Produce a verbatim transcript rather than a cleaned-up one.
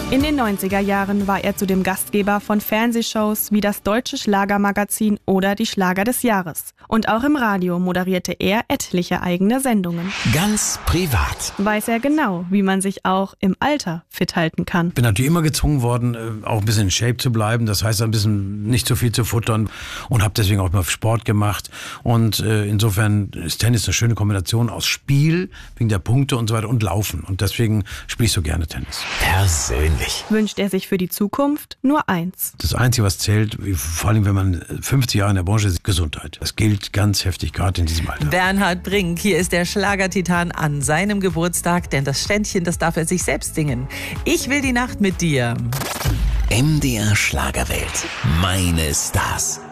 In den neunziger Jahren war er zudem Gastgeber von Fernsehshows wie das Deutsche Schlagermagazin oder die Schlager des Jahres. Und auch im Radio moderierte er etliche eigene Sendungen. Ganz privat weiß er genau, wie man sich auch im Alter fit halten kann. Bin natürlich immer gezwungen worden, auch ein bisschen in Shape zu bleiben. Das heißt, ein bisschen nicht zu viel zu futtern und habe deswegen auch immer Sport gemacht. Und äh, insofern ist Tennis eine schöne Kombination aus Spiel, wegen der Punkte und so weiter, und Laufen. Und deswegen spiele ich so gerne Tennis. persönlich. Wünscht er sich für die Zukunft nur eins. Das Einzige, was zählt, vor allem wenn man fünfzig Jahre in der Branche ist, Gesundheit. Das gilt ganz heftig, gerade in diesem Alter. Bernhard Brink, hier ist der Schlagertitan an seinem Geburtstag, denn das Ständchen, das darf er sich selbst singen. Ich will die Nacht mit dir. M D R Schlagerwelt. Meine Stars.